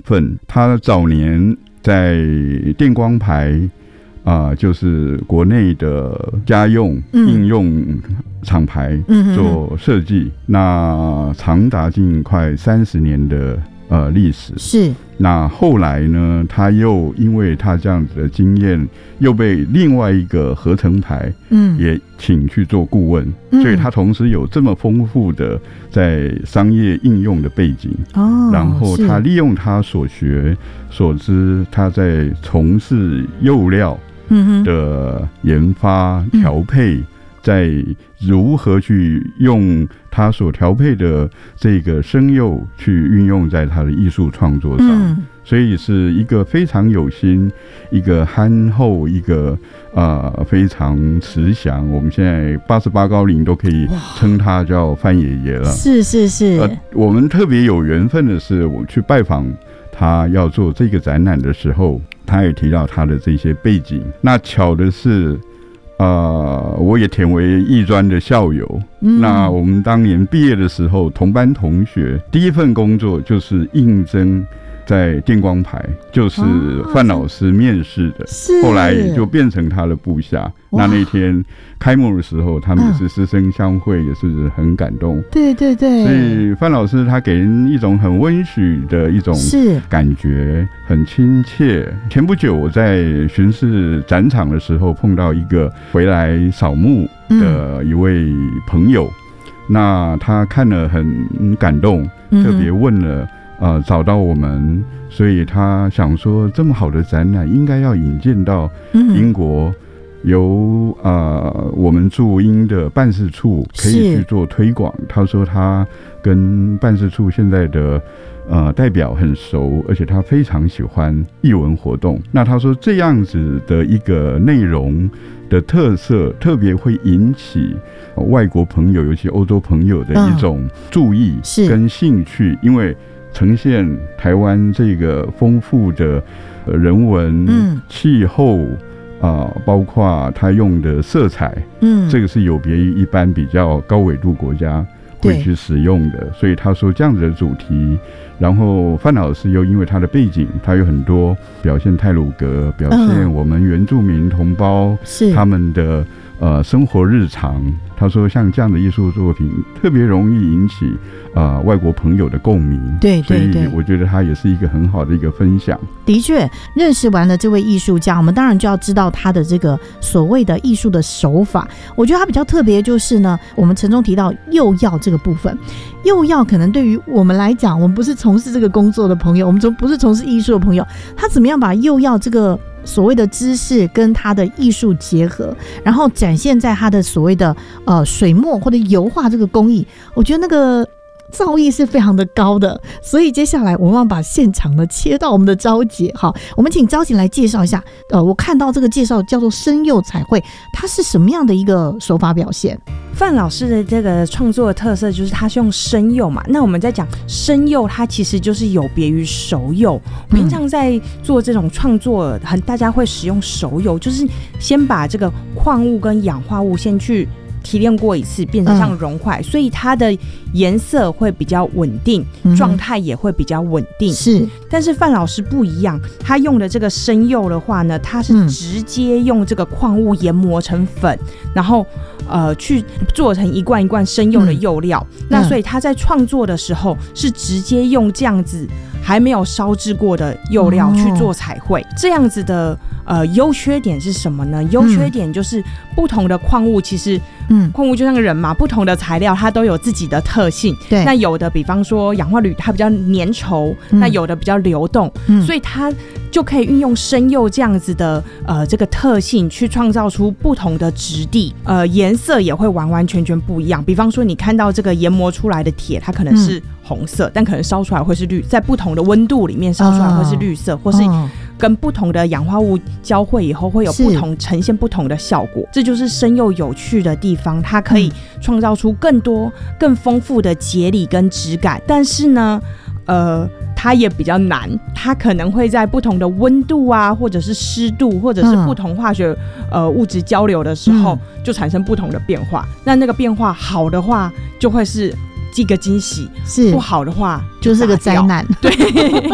份。他早年在电光牌就是国内的家用应用厂牌做设计，那长达近快30年的历史。 是。 那后来呢，他又因为他这样子的经验，又被另外一个合成牌也请去做顾问，所以他同时有这么丰富的在商业应用的背景。然后他利用他所学所知，他在从事釉料的研发调配，在如何去用他所调配的这个生釉去运用在他的艺术创作上，所以是一个非常有心，一个憨厚，一个非常慈祥。我们现在88高龄都可以称他叫范爷爷了。是是是。我们特别有缘分的是，我去拜访他要做这个展览的时候，他也提到他的这些背景。那巧的是我也填为艺专的校友。那我们当年毕业的时候，同班同学，第一份工作就是应征在电光牌，就是范老师面试的，后来也就变成他的部下。那天开幕的时候，他们也是师生相会，也是很感动。对对对。所以范老师他给人一种很温煦的一种感觉，很亲切。前不久我在巡视展场的时候，碰到一个回来扫墓的一位朋友，那他看了很感动，特别问了找到我们，所以他想说这么好的展览应该要引荐到英国，由我们驻英的办事处可以去做推广。他说他跟办事处现在的代表很熟，而且他非常喜欢艺文活动。那他说这样子的一个内容的特色，特别会引起外国朋友，尤其欧洲朋友的一种注意跟兴趣，因为呈现台湾这个丰富的人文、气候包括他用的色彩，这个是有别于一般比较高纬度国家会去使用的。所以他说这样子的主题，然后范老师又因为他的背景，他有很多表现太鲁阁，表现我们原住民同胞他们的生活日常。他说像这样的艺术作品特别容易引起外国朋友的共鸣。对对对。所以我觉得他也是一个很好的一个分享。的确，认识完了这位艺术家，我们当然就要知道他的这个所谓的艺术的手法。我觉得他比较特别就是呢，我们陈中提到釉药这个部分，釉药可能对于我们来讲，我们不是从事这个工作的朋友，我们不是从事艺术的朋友，他怎么样把釉药这个所谓的知识跟他的艺术结合，然后展现在他的所谓的水墨或者油画这个工艺，我觉得那个造诣是非常的高的。所以接下来我们要把现场呢切到我们的昭姐。好，我们请昭姐来介绍一下。我看到这个介绍叫做生釉彩绘，它是什么样的一个手法表现？ 范老师的这个创作的特色就是他是用生釉嘛，那我们在讲生釉，它其实就是有别于熟釉。平常在做这种创作，大家会使用熟釉，就是先把这个矿物跟氧化物先去提炼过一次，变成像溶块，所以它的颜色会比较稳定，状态也会比较稳定。是，但是范老师不一样，他用的这个生釉的话呢，他是直接用这个矿物研磨成粉，然后去做成一罐一罐生釉的釉料。那所以他在创作的时候是直接用这样子还没有烧制过的釉料去做彩绘。这样子的优缺点是什么呢？优缺点就是不同的矿物，其实矿物就像个人嘛，不同的材料它都有自己的特性。对，那有的比方说氧化铝它比较粘稠，那有的比较流动，所以它就可以运用生釉这样子的这个特性去创造出不同的质地，颜色也会完完全全不一样。比方说你看到这个研磨出来的铁，它可能是红色，但可能烧出来会是绿，在不同的温度里面烧出来会是绿色，或是跟不同的氧化物交汇以后会有不同呈现不同的效果。这就是生釉有趣的地方，它可以创造出更多更丰富的节理跟质感。但是呢它也比较难，它可能会在不同的温度啊，或者是湿度，或者是不同化学物质交流的时候，就产生不同的变化。那个变化好的话就会是一个惊喜，不好的话就是个灾难。对，